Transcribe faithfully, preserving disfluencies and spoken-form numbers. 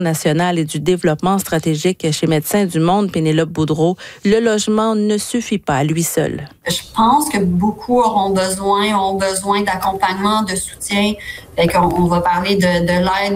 nationale et du développement stratégique chez Médecins du Monde, Pénélope Boudreau, le logement ne suffit pas à lui seul. Je pense que beaucoup auront besoin, ont besoin d'accompagnement, de soutien. Fait qu'on, on va parler de, de l'aide